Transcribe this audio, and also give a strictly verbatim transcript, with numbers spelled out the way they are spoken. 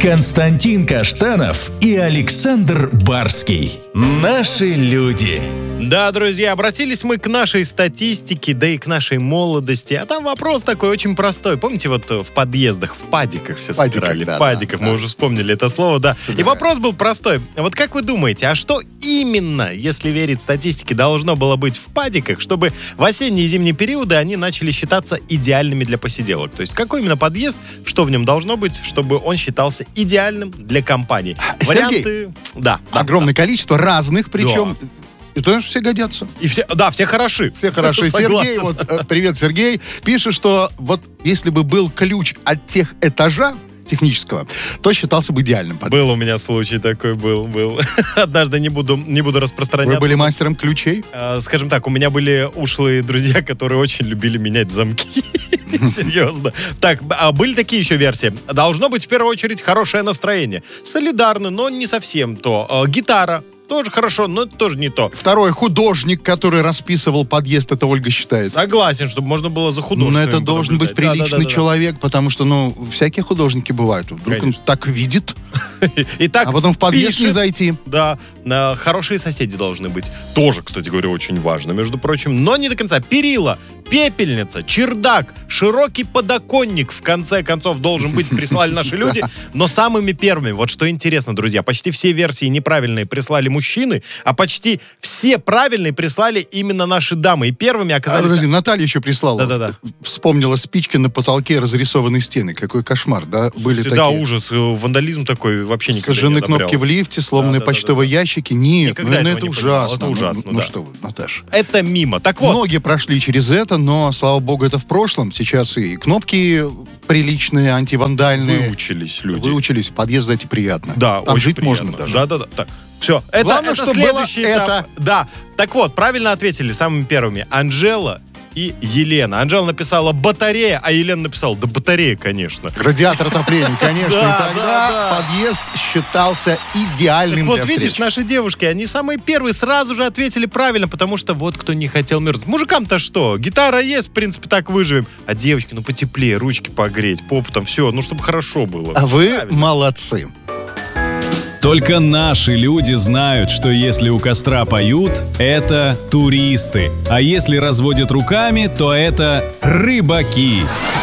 Константин Каштанов и Александр Барский. Наши люди. Да, друзья, обратились мы к нашей статистике, да и к нашей молодости. А там вопрос такой очень простой. Помните, вот в подъездах, в падиках все Падиках, собирали? да, в падиках, да, мы да. уже вспомнили это слово, да. Собирали. И вопрос был простой. Вот как вы думаете, а что именно, если верить статистике, должно было быть в падиках, чтобы в осенние и зимние периоды они начали считаться идеальными для посиделок? То есть какой именно подъезд, что в нем должно быть, чтобы он считался идеальным для компании? Сергей, Варианты... Да, да, огромное количество разных, причем... И тоже все годятся. И все, да, все хороши. Все хороши. Согласен. Сергей, вот, э, привет, Сергей, пишет, что вот если бы был ключ от тех этажа технического, то считался бы идеальным подъездом. Был у меня случай такой, был, был. Однажды не буду, не буду распространяться. Вы были мастером ключей? Э, Скажем так, у меня были ушлые друзья, которые очень любили менять замки. Серьезно. Так, а были такие еще версии. Должно быть в первую очередь хорошее настроение. Солидарно, но не совсем то. Э, Гитара. Тоже хорошо, но это тоже не то. Второй художник, который расписывал подъезд, это Ольга считает. Согласен, чтобы можно было за художеством. Но это должен быть понаблюдать. приличный Да, да, да, да. человек, потому что, ну, всякие художники бывают. Вдруг Конечно. он так видит, И так а потом в подъезд не пишет. зайти. Да, на- хорошие соседи должны быть. Тоже, кстати говоря, очень важно, между прочим. Но не до конца. Перила, пепельница, чердак, широкий подоконник, в конце концов, должен быть, прислали наши люди. Но самыми первыми, вот что интересно, друзья, почти все версии неправильные прислали мужчины, а почти все правильные прислали именно наши дамы. И первыми А, оказались... подожди, Наталья еще прислала. Да-да-да. Вспомнила спички на потолке, разрисованные стены. Какой кошмар, да? Слушайте, Были да, такие. ужас, э, вандализм такой вообще никогда Сожжены не одобрял. кнопки в лифте, сломанные Да-да-да-да-да. почтовые ящики. Нет, Никогда ну, ну, этого это не понимал. ужасно. Это ужасно, ну, ну да. что вы, Наташа. Это мимо. Так вот, Многие прошли через это, но, слава богу, это в прошлом. Сейчас и кнопки приличные, антивандальные. выучились люди. Выучились. Подъезды эти приятно. Да, Там очень жить приятно. можно даже. Да, да, да. Так, все. Это, Главное, это чтобы следующий было этап. это. Да. Так вот, правильно ответили самыми первыми. Анжела и Елена. Анжела написала батарея, а Елена написала, да батарея, конечно. Радиатор отопления, конечно. Да, И тогда да, да. подъезд считался идеальным Так вот, для видишь, встреч. наши девушки, они самые первые сразу же ответили правильно, потому что вот кто не хотел мерзнуть. Мужикам-то что? Гитара есть, в принципе, так выживем. А девочки, ну потеплее, ручки погреть, попу там, все, ну чтобы хорошо было. А вы Правильно. молодцы. Только наши люди знают, что если у костра поют, это туристы. А если разводят руками, то это рыбаки.